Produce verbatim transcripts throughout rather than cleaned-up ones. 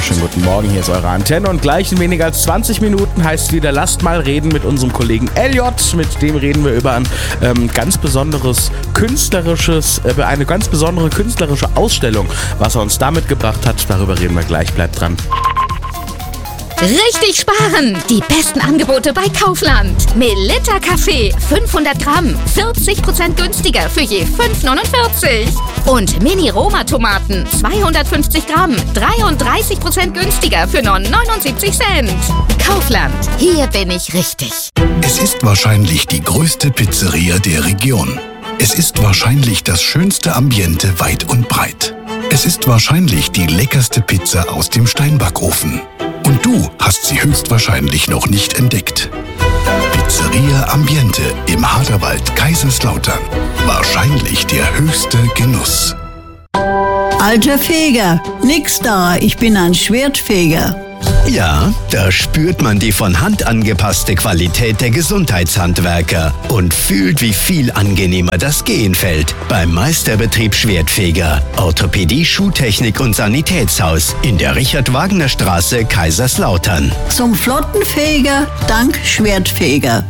wunderschönen guten Morgen, hier ist eure Antenne und gleich in weniger als zwanzig Minuten heißt es wieder, lasst mal reden mit unserem Kollegen Elliot. Mit dem reden wir über ein ähm, ganz besonderes künstlerisches, äh, eine ganz besondere künstlerische Ausstellung. Was er uns da mitgebracht hat, darüber reden wir gleich, bleibt dran. Richtig sparen! Die besten Angebote bei Kaufland. Melitta Kaffee, fünfhundert Gramm, vierzig Prozent günstiger für je fünf neunundvierzig. Und Mini-Roma-Tomaten, zweihundertfünfzig Gramm, dreiunddreißig Prozent günstiger für nur neunundsiebzig Cent. Kaufland, hier bin ich richtig. Es ist wahrscheinlich die größte Pizzeria der Region. Es ist wahrscheinlich das schönste Ambiente weit und breit. Es ist wahrscheinlich die leckerste Pizza aus dem Steinbackofen. Und du hast sie höchstwahrscheinlich noch nicht entdeckt. Pizzeria Ambiente im Haderwald, Kaiserslautern. Wahrscheinlich der höchste Genuss. Alter Feger, nix da, ich bin ein Schwertfeger. Ja, da spürt man die von Hand angepasste Qualität der Gesundheitshandwerker und fühlt, wie viel angenehmer das Gehen fällt beim Meisterbetrieb Schwertfeger, Orthopädie, Schuhtechnik und Sanitätshaus in der Richard-Wagner-Straße, Kaiserslautern. Zum Flottenfeger, dank Schwertfeger.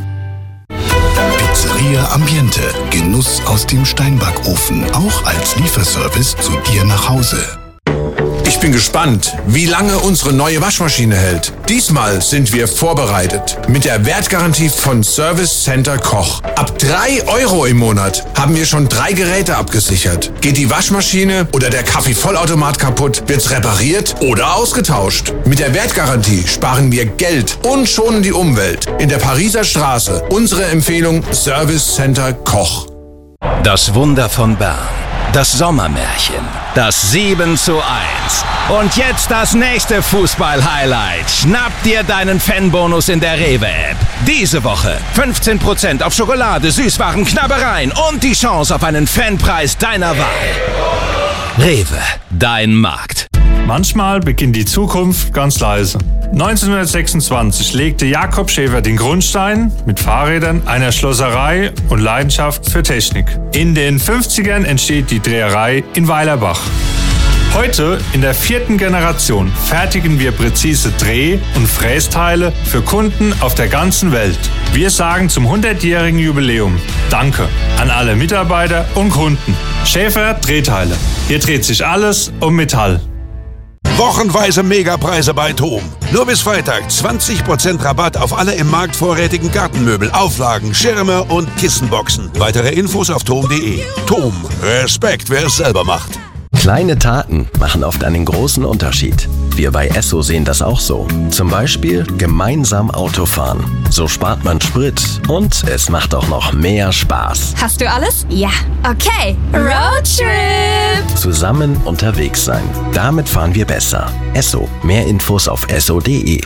Pizzeria Ambiente, Genuss aus dem Steinbackofen, auch als Lieferservice zu dir nach Hause. Ich bin gespannt, wie lange unsere neue Waschmaschine hält. Diesmal sind wir vorbereitet. Mit der Wertgarantie von Service Center Koch. Ab drei Euro im Monat haben wir schon drei Geräte abgesichert. Geht die Waschmaschine oder der Kaffeevollautomat kaputt, wird's repariert oder ausgetauscht. Mit der Wertgarantie sparen wir Geld und schonen die Umwelt. In der Pariser Straße. Unsere Empfehlung Service Center Koch. Das Wunder von Bern. Das Sommermärchen. Das sieben zu eins. Und jetzt das nächste Fußball-Highlight. Schnapp dir deinen Fanbonus in der Rewe-App. Diese Woche fünfzehn Prozent auf Schokolade, Süßwaren, Knabbereien und die Chance auf einen Fanpreis deiner Wahl. Rewe, dein Markt. Manchmal beginnt die Zukunft ganz leise. neunzehnhundertsechsundzwanzig legte Jakob Schäfer den Grundstein mit Fahrrädern, einer Schlosserei und Leidenschaft für Technik. In den fünfzigern entsteht die Dreherei in Weilerbach. Heute, in der vierten Generation, fertigen wir präzise Dreh- und Frästeile für Kunden auf der ganzen Welt. Wir sagen zum hundertjährigen Jubiläum Danke an alle Mitarbeiter und Kunden. Schäfer Drehteile. Hier dreht sich alles um Metall. Wochenweise Megapreise bei TOM. Nur bis Freitag zwanzig Prozent Rabatt auf alle im Markt vorrätigen Gartenmöbel, Auflagen, Schirme und Kissenboxen. Weitere Infos auf tom punkt de. TOM. Respekt, wer es selber macht. Kleine Taten machen oft einen großen Unterschied. Wir bei Esso sehen das auch so. Zum Beispiel gemeinsam Autofahren. So spart man Sprit und es macht auch noch mehr Spaß. Hast du alles? Ja. Okay. Roadtrip! Zusammen unterwegs sein. Damit fahren wir besser. Esso. Mehr Infos auf esso punkt de.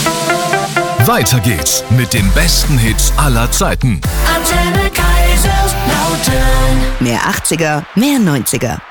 Weiter geht's mit den besten Hits aller Zeiten. Antenne Kaiserslautern. Mehr achtziger, mehr neunziger.